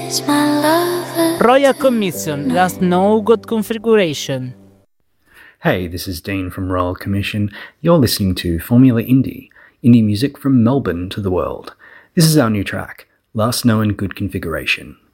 Royal Commission, Last No Good Configuration. Hey, this is Dean from Royal Commission. You're listening to Formula Indie, indie music from Melbourne to the world. This is our new track, Last Known Good Configuration.